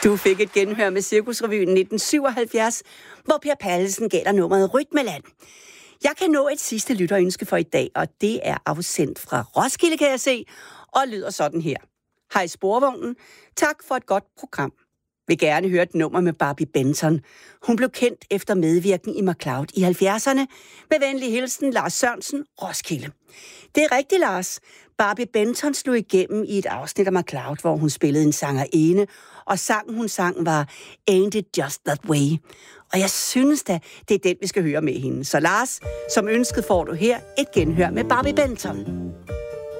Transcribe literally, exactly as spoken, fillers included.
Du fik et genhør med Cirkusrevyen nitten syvoghalvfjerds, hvor Per Pallesen gav dig nummeret Rytmeland. Jeg kan nå et sidste lytterønske for i dag, og det er afsendt fra Roskilde, kan jeg se, og lyder sådan her. Hej Sporvognen, tak for et godt program. Vil gerne høre et nummer med Barbie Benton. Hun blev kendt efter medvirken i MacLeod i halvfjerdserne. Med venlig hilsen, Lars Sørensen, Roskilde. Det er rigtigt, Lars. Barbie Benton slog igennem i et afsnit af MacLeod, hvor hun spillede en sangerinde, og sangen hun sang var Ain't It Just That Way. Og jeg synes da, det er den, vi skal høre med hende. Så Lars, som ønsket får du her et genhør med Barbie Benton.